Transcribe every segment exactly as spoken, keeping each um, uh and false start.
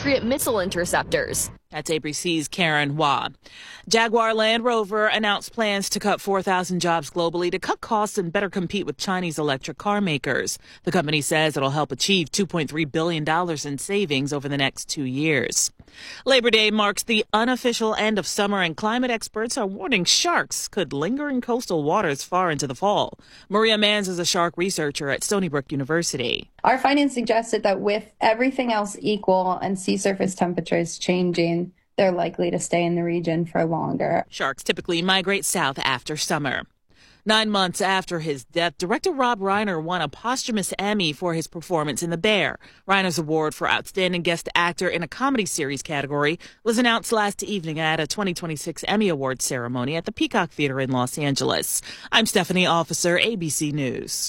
Patriot missile interceptors. That's A B C's Karen Hua. Jaguar Land Rover announced plans to cut four thousand jobs globally to cut costs and better compete with Chinese electric car makers. The company says it'll help achieve two point three billion dollars in savings over the next two years. Labor Day marks the unofficial end of summer, and climate experts are warning sharks could linger in coastal waters far into the fall. Maria Manns is a shark researcher at Stony Brook University. Our findings suggested that with everything else equal and sea surface temperatures changing, they're likely to stay in the region for longer. Sharks typically migrate south after summer. Nine months after his death, director Rob Reiner won a posthumous Emmy for his performance in The Bear. Reiner's award for Outstanding Guest Actor in a Comedy Series category was announced last evening at a twenty twenty-six Emmy Awards ceremony at the Peacock Theater in Los Angeles. I'm Stephanie Officer, A B C News.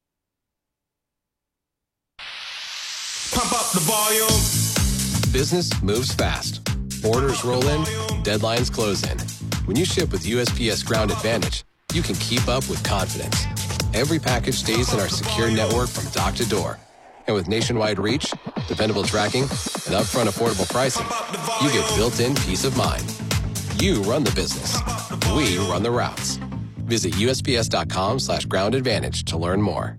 Pump up the volume. Business moves fast. Orders roll in, deadlines close in. When you ship with U S P S Ground Advantage, you can keep up with confidence. Every package stays in our secure network from dock to door. And with nationwide reach, dependable tracking, and upfront affordable pricing, you get built-in peace of mind. You run the business. We run the routes. Visit U S P S dot com slash ground advantage to learn more.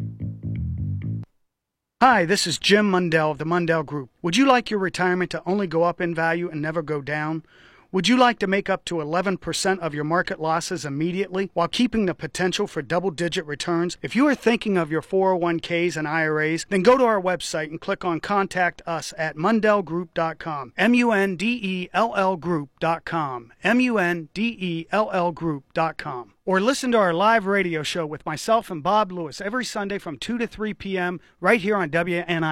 Hi, this is Jim Mundell of the Mundell Group. Would you like your retirement to only go up in value and never go down? Would you like to make up to eleven percent of your market losses immediately while keeping the potential for double-digit returns? If you are thinking of your four oh one k's and I R As, then go to our website and click on Contact Us at mundell group dot com. M U N D E L L group dot com. M U N D E L L group dot com. Or listen to our live radio show with myself and Bob Lewis every Sunday from two to three p.m. right here on W N I.